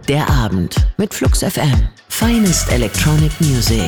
Der Abend mit Flux FM. Finest Electronic Music.